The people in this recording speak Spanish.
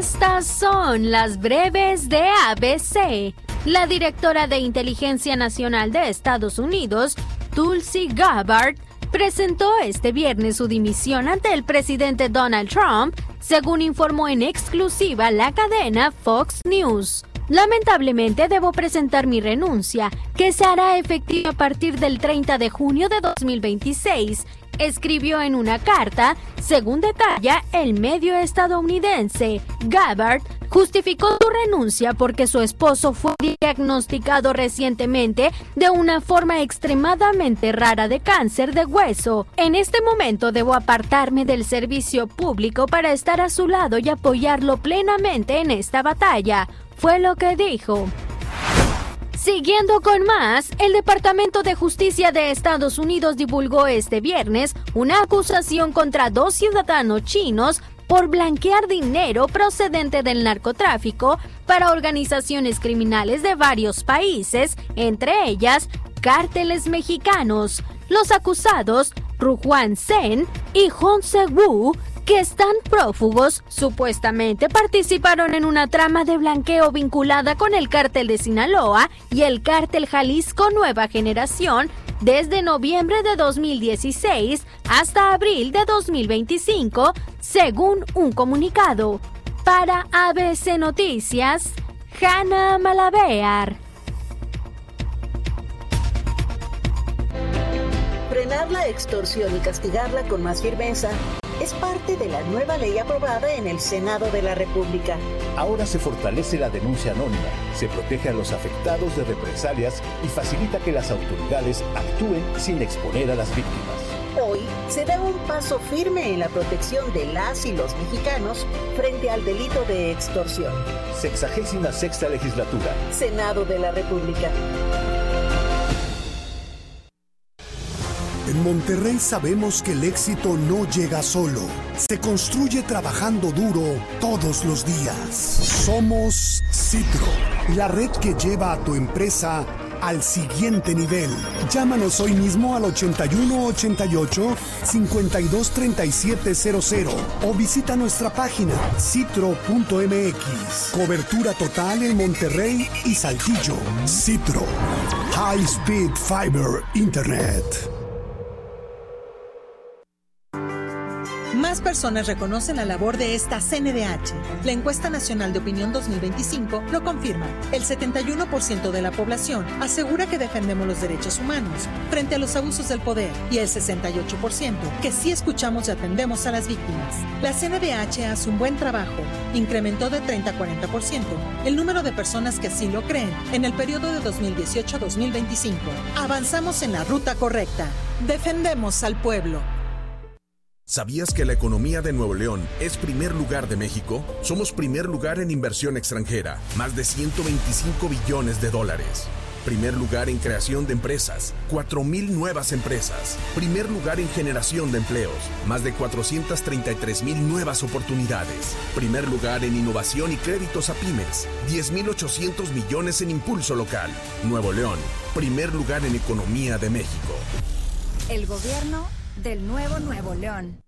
Estas son las breves de ABC. La directora de Inteligencia Nacional de Estados Unidos, Tulsi Gabbard, presentó este viernes su dimisión ante el presidente Donald Trump, según informó en exclusiva la cadena Fox News. Lamentablemente debo presentar mi renuncia, que se hará efectiva a partir del 30 de junio de 2026, escribió en una carta, según detalla el medio estadounidense. Gabbard justificó su renuncia porque su esposo fue diagnosticado recientemente de una forma extremadamente rara de cáncer de hueso. En este momento debo apartarme del servicio público para estar a su lado y apoyarlo plenamente en esta batalla, fue lo que dijo. Siguiendo con más, el Departamento de Justicia de Estados Unidos divulgó este viernes una acusación contra 2 ciudadanos chinos por blanquear dinero procedente del narcotráfico para organizaciones criminales de varios países, entre ellas cárteles mexicanos. Los acusados, Rujuan Sen y Hongse Wu, que están prófugos, supuestamente participaron en una trama de blanqueo vinculada con el cártel de Sinaloa y el cártel Jalisco Nueva Generación desde noviembre de 2016 hasta abril de 2025, según un comunicado. Para ABC Noticias, Hanna Malabear. Frenar la extorsión y castigarla con más firmeza es parte de la nueva ley aprobada en el Senado de la República. Ahora se fortalece la denuncia anónima, se protege a los afectados de represalias y facilita que las autoridades actúen sin exponer a las víctimas. Hoy se da un paso firme en la protección de las y los mexicanos frente al delito de extorsión. 66ª Legislatura. Senado de la República. En Monterrey sabemos que el éxito no llega solo, se construye trabajando duro todos los días. Somos Citro, la red que lleva a tu empresa al siguiente nivel. Llámanos hoy mismo al 8188-523700 o visita nuestra página citro.mx. Cobertura total en Monterrey y Saltillo. Citro, High Speed Fiber Internet. Más personas reconocen la labor de esta CNDH. La encuesta nacional de opinión 2025 lo confirma. El 71% de la población asegura que defendemos los derechos humanos frente a los abusos del poder y el 68% que sí escuchamos y atendemos a las víctimas. La CNDH hace un buen trabajo. Incrementó de 30 a 40% el número de personas que así lo creen en el periodo de 2018 a 2025. Avanzamos en la ruta correcta. Defendemos al pueblo. ¿Sabías que la economía de Nuevo León es primer lugar de México? Somos primer lugar en inversión extranjera, más de 125 billones de dólares. Primer lugar en creación de empresas, 4,000 nuevas empresas. Primer lugar en generación de empleos, más de 433,000 nuevas oportunidades. Primer lugar en innovación y créditos a pymes, 10,800 millones en impulso local. Nuevo León, primer lugar en economía de México. El gobierno del nuevo Nuevo León.